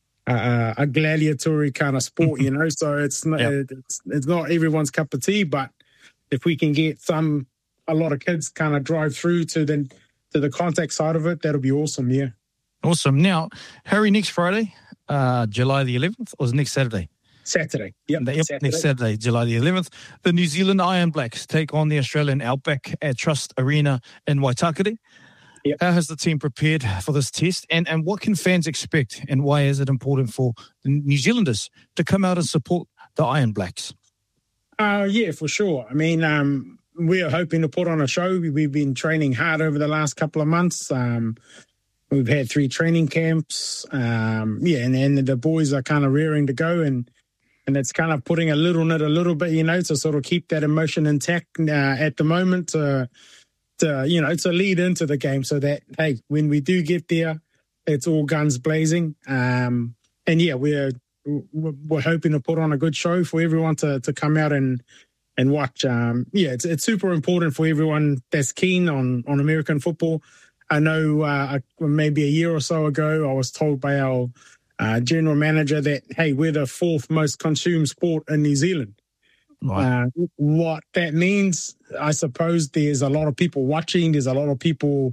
gladiatory kind of sport, you know. So it's not everyone's cup of tea. But if we can get a lot of kids kind of drive through to the contact side of it, that'll be awesome. Yeah, awesome. Now, Harry, next Friday, July the 11th, or next Saturday? Saturday. Next Saturday, July the 11th, the New Zealand Iron Blacks take on the Australian Outback at Trust Arena in Waitakere. Yep. How has the team prepared for this test, and what can fans expect, and why is it important for the New Zealanders to come out and support the Iron Blacks? Yeah, for sure. I mean, we are hoping to put on a show. We've been training hard over the last couple of months. We've had 3 training camps. And the boys are kind of rearing to go, and it's kind of putting a little bit, you know, to sort of keep that emotion intact at the moment, to lead into the game so that, hey, when we do get there, it's all guns blazing. We're hoping to put on a good show for everyone to come out and watch. It's super important for everyone that's keen on American football. I know maybe a year or so ago, I was told by our general manager that, hey, we're the 4th most consumed sport in New Zealand. Right. What that means, I suppose, there's a lot of people watching, there's a lot of people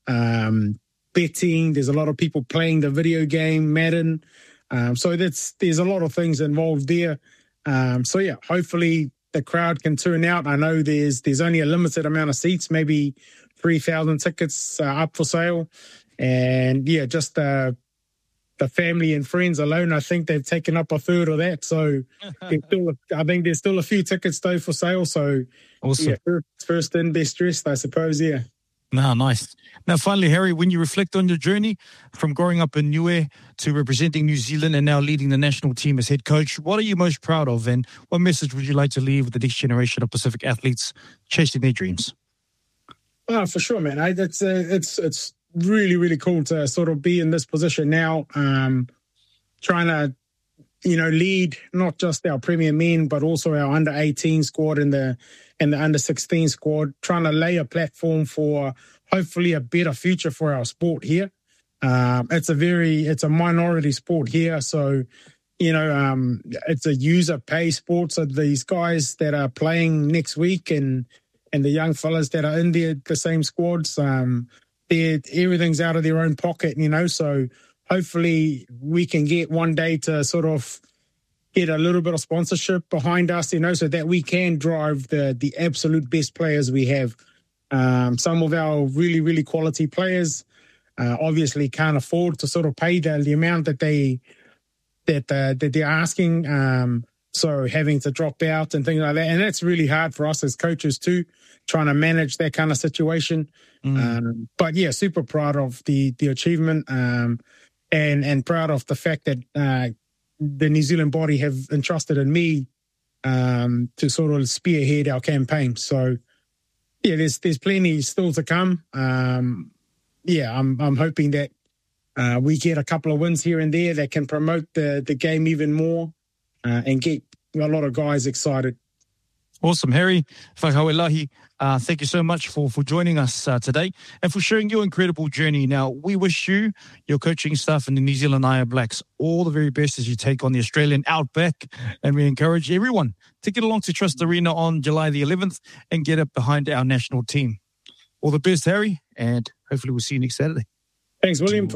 betting, there's a lot of people playing the video game Madden. So there's a lot of things involved there. Hopefully the crowd can turn out. I know there's only a limited amount of seats, maybe 3,000 tickets up for sale. And just the family and friends alone, I think they've taken up a third of that. So I think there's still a few tickets though for sale. So awesome. First in, best dressed, I suppose. Yeah. No, nice. Now, finally, Harry, when you reflect on your journey from growing up in Niue to representing New Zealand and now leading the national team as head coach, what are you most proud of, and what message would you like to leave with the next generation of Pacific athletes chasing their dreams? Oh, for sure, man. It's really, really cool to sort of be in this position now, trying to, lead not just our Premier Men, but also our under 18 squad and the under 16 squad, trying to lay a platform for hopefully a better future for our sport here. It's a minority sport here. So, it's a user pay sport. So these guys that are playing next week and the young fellas that are in the same squads, everything's out of their own pocket, so hopefully we can get one day to sort of get a little bit of sponsorship behind us, so that we can drive the absolute best players we have. Some of our really, really quality players obviously can't afford to sort of pay the amount that they're asking. So having to drop out and things like that. And that's really hard for us as coaches too, trying to manage that kind of situation. But yeah, super proud of the achievement and proud of the fact that the New Zealand body have entrusted in me to sort of spearhead our campaign. So yeah, there's plenty still to come. I'm hoping that we get a couple of wins here and there that can promote the game even more. And get a lot of guys excited. Awesome, Harry. Whakawelahi, thank you so much for joining us today and for sharing your incredible journey. Now, we wish you, your coaching staff and the New Zealand Iron Blacks all the very best as you take on the Australian Outback, and we encourage everyone to get along to Trust Arena on July the 11th and get up behind our national team. All the best, Harry, and hopefully we'll see you next Saturday. Thanks, William.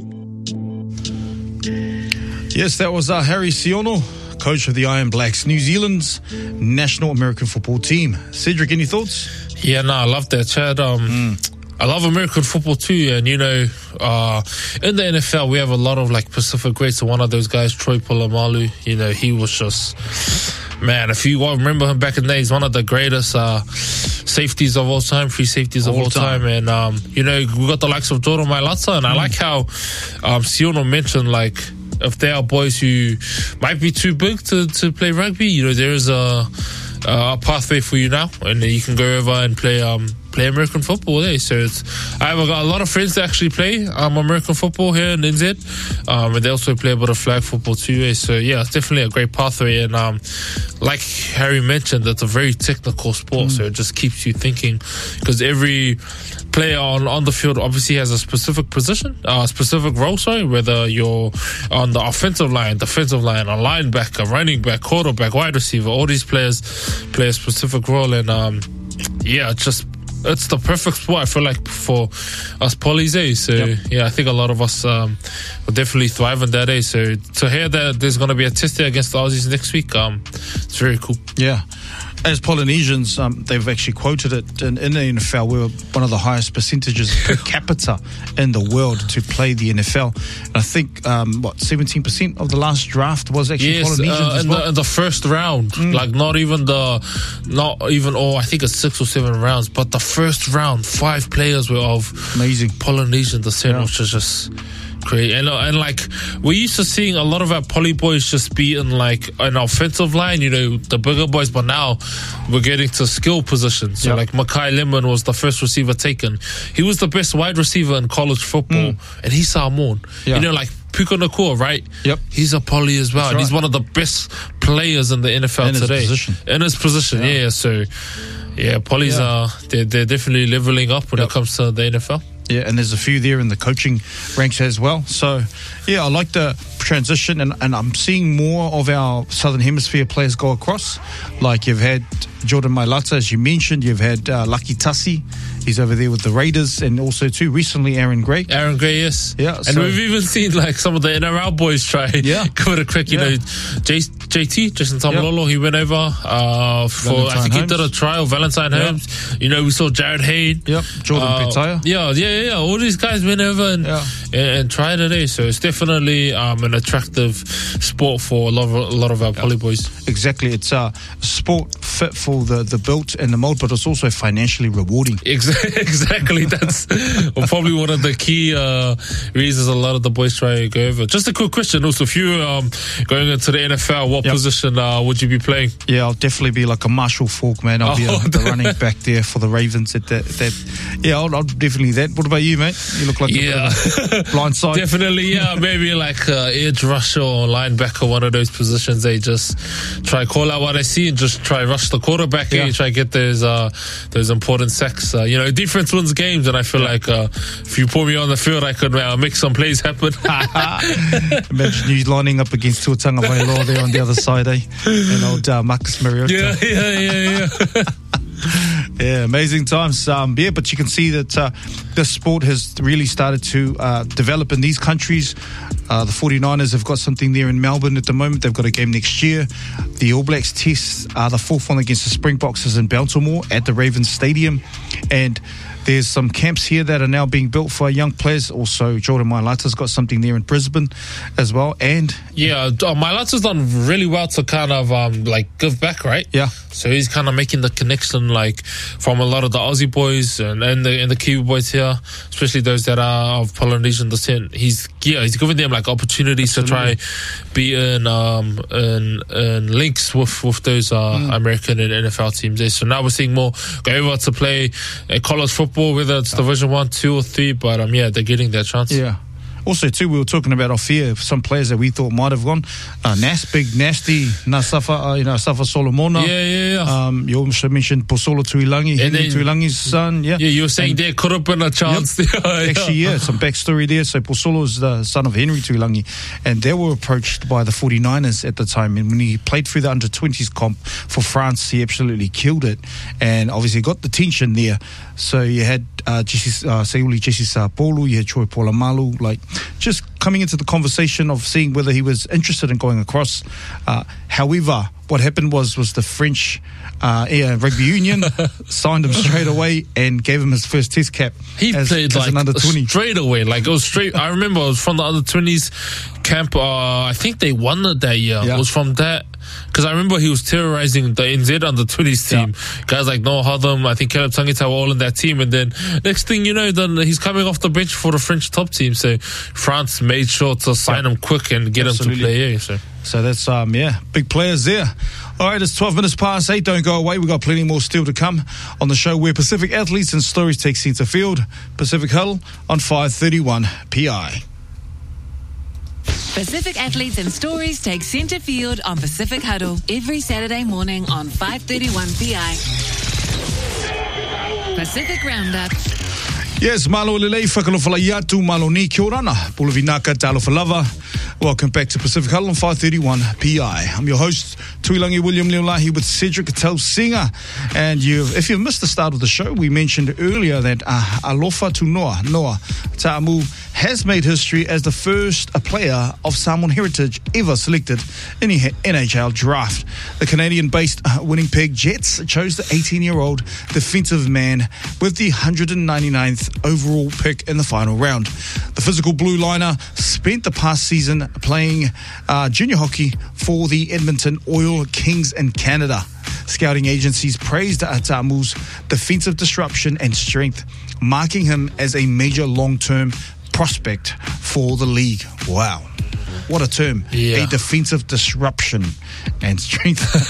Yes, that was Harry Siono, coach of the Iron Blacks, New Zealand's national American football team. Cedric, any thoughts? Yeah, no, I love that, Chad. I love American football too, and in the NFL we have a lot of Pacific greats. One of those guys, Troy Polamalu, he was just, man, if you remember him back in the day, he's one of the greatest safeties of all time, free safeties of all time. And we got the likes of Jordan Mailata, and I like how Siono mentioned if there are boys who might be too big to play rugby, there is a a pathway for you now, and you can go over and play American football there. So I've got a lot of friends that actually play American football here in NZ, and they also play a bit of flag football too. So yeah, it's definitely a great pathway, and like Harry mentioned, it's a very technical sport, so it just keeps you thinking, because every player on the field obviously has a specific position, specific role, whether you're on the offensive line, defensive line, a linebacker, running back, quarterback, wide receiver. All these players play a specific role, and it's the perfect sport, I feel like, for us pollies, eh? So yeah, I think a lot of us will definitely thrive in that, eh? So to hear that there's going to be a test there against the Aussies next week, it's very cool. Yeah. As Polynesians, they've actually quoted it in the NFL. We're one of the highest percentages per capita in the world to play the NFL. And I think, 17% of the last draft was actually Polynesians as well? In the first round. Like, I think it's 6 or 7 rounds, but the first round, 5 players were of amazing Polynesian descent, which is just great. And like, we're used to seeing a lot of our poly boys just be in like an offensive line, the bigger boys, but now we're getting to skill positions. So like Makai Lemon was the first receiver taken. He was the best wide receiver in college football, and he's Samoan. Like Puka Nakua, right? Yep. He's a poly as well. And he's one of the best players in the NFL today. In his position, yeah. So yeah, polys they're definitely leveling up when it comes to the NFL. Yeah, and there's a few there in the coaching ranks as well. So, yeah, I like the transition, and I'm seeing more of our Southern Hemisphere players go across. Like, you've had Jordan Mailata, as you mentioned. You've had Lucky Tassi. He's over there with the Raiders. And also, too, recently, Aaron Gray. Aaron Gray, yes. Yeah. And we've even seen, like, some of the NRL boys try. Give it a crack. JT, Jason Tamalolo, he went over I think he did a trial, Valentine Holmes. We saw Jared Hayne. Jordan Petaya. Yeah. All these guys went over and tried it, eh? So it's definitely an attractive sport for a lot of our poly boys. Exactly. It's a sport fit for the built and the mold, but it's also financially rewarding. Exactly. That's probably one of the key reasons a lot of the boys try to go over. Just a quick question also, if you going into the NFL, what position would you be playing? Yeah, I'll definitely be like a Marshall Faulk, man. I'll be the running back there for the Ravens. I'll definitely that. What about you, mate? You look like a blind side. Definitely, maybe like edge rusher or linebacker, one of those positions. They just try call out what I see and just try rush the quarterback and try get those important sacks. Defense wins games, and I feel like if you put me on the field, I could make some plays happen. Imagine you lining up against Tuatanga Vailoa there on the other side, eh? And old Marcus Mariota. Yeah. Yeah, amazing times. But you can see that this sport has really started to develop in these countries. The 49ers have got something there in Melbourne at the moment. They've got a game next year. The All Blacks test the fourth one against the Springboks is in Baltimore at the Ravens Stadium. And there's some camps here that are now being built for young players. Also, Jordan Mailata's got something there in Brisbane as well. And Mailata's done really well to kind of give back, right? Yeah. So he's kind of making the connection from a lot of the Aussie boys and the Kiwi boys here, especially those that are of Polynesian descent. He's giving them opportunities to try be in links with those American and NFL teams there. So now we're seeing more go over to play college football, whether it's Division 1, 2 or 3, but they're getting their chance. Yeah. Also, too, we were talking about off here some players that we thought might have gone. Big Nasty, Safa Solomona. Yeah. You also mentioned Posolo Tuilangi, Henry Tuilangi's son. Yeah, you were saying there could have been a chance. Yep. Actually, some backstory there. So Posolo's the son of Henry Tuilangi, and they were approached by the 49ers at the time. And when he played through the under-20s comp for France, he absolutely killed it, and obviously got the tension there. So you had Seuli Jesse Sapolu, you had Troy Polamalu, just coming into the conversation of seeing whether he was interested in going across. However, what happened was the French rugby union signed him straight away and gave him his first test cap. He played as an under-20 straight away. It was straight. I remember it was from the under-20s camp. I think they won it that year. It was from that. Because I remember he was terrorizing the NZ under-20s team. Guys like Noah Hotham, I think Caleb Tangita were all in that team. And then next thing you know, then he's coming off the bench for the French top team. So France made sure to sign him quick and get him to play. So So that's, big players there. All right, it's 12 minutes past 8. Don't go away. We've got plenty more still to come on the show where Pacific athletes and stories take centre field. Pacific Huddle on 531 PI. Pacific athletes and stories take centre field on Pacific Huddle every Saturday morning on 531 PI. Pacific Roundup. Yes, malo lelei whakalofala iatu malo ni kia orana. Pulavinaka talofalava. Welcome back to Pacific Huddle on 531 PI. I'm your host, Tuilangi William Leolahi with Cedric Tausinga. And if you've missed the start of the show, we mentioned earlier that Alofa Tunoa, Noah Ta'amu, has made history as the first player of Samoan heritage ever selected in the NHL draft. The Canadian-based Winnipeg Jets chose the 18-year-old defensive man with the 199th overall pick in the final round. The physical blue liner spent the past season playing junior hockey for the Edmonton Oil Kings in Canada. Scouting agencies praised Ta'amu's defensive disruption and strength, marking him as a major long-term prospect for the league. Wow. What a term. Yeah. A defensive disruption and strength.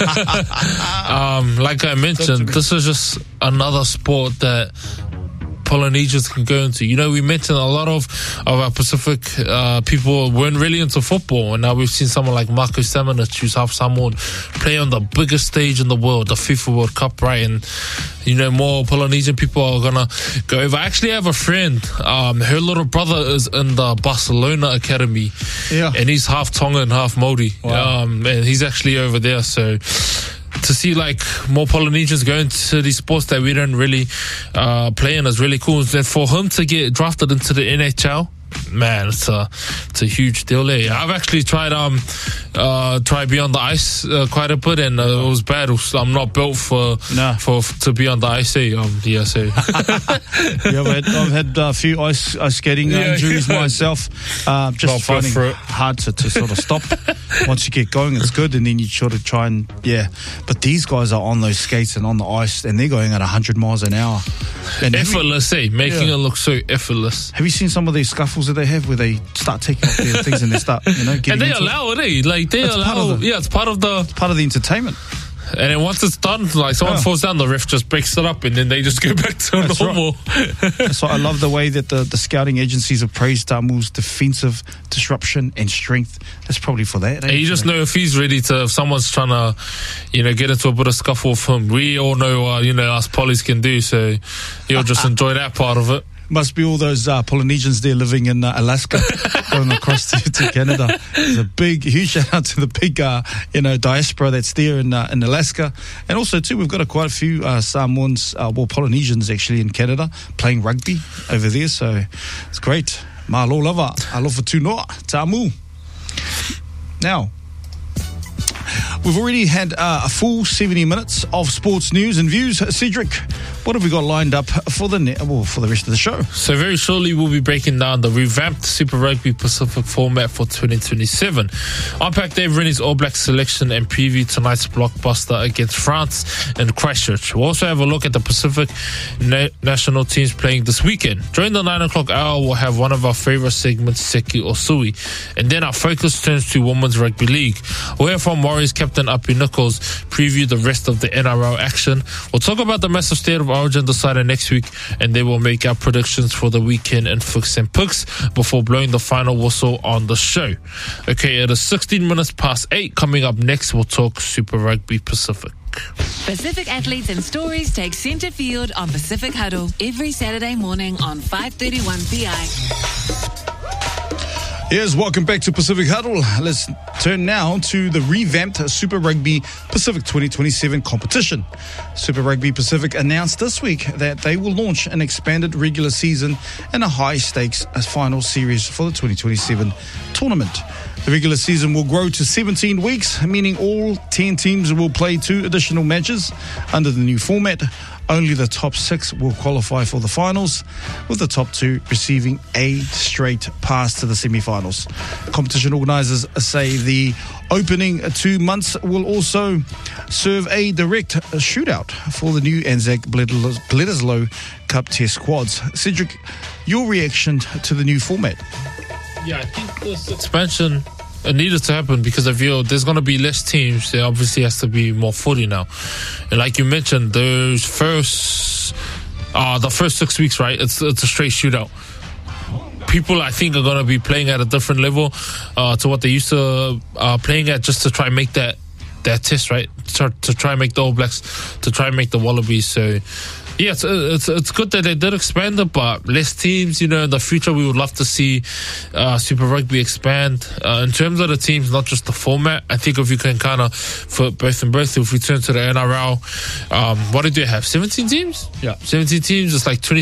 Like I mentioned, this is just another sport that Polynesians can go into. You know, we mentioned a lot of our Pacific people weren't really into football, and now we've seen someone like Marco Samanich, who's half Samoan, play on the biggest stage in the world, the FIFA World Cup, right? And you know, more Polynesian people are gonna go over. I actually have a friend, her little brother is in the Barcelona Academy, and he's half Tongan, half Māori. Wow. And he's actually over there, so to see like more Polynesians go into these sports that we don't really play in is really cool. And for him to get drafted into the NHL, man, it's a huge deal there. I've actually tried be on the ice quite a bit, and it was bad. I'm not built to be on the ice. So I've had a few ice skating injuries myself. Just finding it hard to sort of stop. Once you get going, it's good, and then you sort of try and But these guys are on those skates and on the ice, and they're going at 100 miles an hour. And effortless, making it look so effortless. Have you seen some of these scuffles that they have where they start taking off their things and they start, getting and they allow it, Like they allow, it's part of the entertainment. And then once it's done, like someone falls down, the ref just breaks it up, and then they just go back to normal. Right. That's why I love the way that the scouting agencies have praised Ta'amu's defensive disruption and strength. That's probably for that. And you just know if he's ready to, if someone's trying to, get into a bit of scuffle with him. We all know, us Polys can do, so you'll just enjoy that part of it. Must be all those Polynesians there living in Alaska going across to Canada. There's a huge shout out to the big, diaspora that's there in Alaska. And also, too, we've got quite a few Samoans, Polynesians actually in Canada playing rugby over there. So it's great. Malo lava, alofa tunoa, Ta'amu. Now, we've already had a full 70 minutes of sports news and views. Cedric, what have we got lined up for the rest of the show? So very shortly we'll be breaking down the revamped Super Rugby Pacific format for 2027. Unpack Dave Rennie's All Black selection and preview tonight's blockbuster against France in Christchurch. We'll also have a look at the Pacific national teams playing this weekend. During the 9 o'clock hour, we'll have one of our favorite segments, Seki or Sui. And then our focus turns to Women's Rugby League. We'll hear from Warriors captain Api Nichols preview the rest of the NRL action. We'll talk about the massive State of Origin decided next week, and then we'll make our predictions for the weekend in Fix and Picks before blowing the final whistle on the show. Okay, it is 16 minutes past 8. Coming up next, we'll talk Super Rugby Pacific. Pacific athletes and stories take centre field on Pacific Huddle every Saturday morning on 531 PI. Yes, welcome back to Pacific Huddle. Let's turn now to the revamped Super Rugby Pacific 2027 competition. Super Rugby Pacific announced this week that they will launch an expanded regular season and a high-stakes final series for the 2027 tournament. The regular season will grow to 17 weeks, meaning all 10 teams will play 2 additional matches under the new format. Only the top 6 will qualify for the finals, with the top 2 receiving a straight pass to the semi-finals. Competition organisers say the opening 2 months will also serve a direct shootout for the new Anzac Bledisloe Cup Test squads. Cedric, your reaction to the new format? Yeah, I think this expansion It needed to happen because I feel there's going to be less teams. There obviously has to be more footy now. And like you mentioned, the first 6 weeks, right? It's a straight shootout. People, I think, are going to be playing at a different level to what they used to playing at, just to try and make that test, right? To try and make the All Blacks, to try and make the Wallabies. So, yeah, it's good that they did expand it, but less teams. In the future, we would love to see Super Rugby expand. In terms of the teams, not just the format, I think if you can kind of, for both and both, if we turn to the NRL, what did they have? 17 teams? Yeah. 17 teams, it's like 20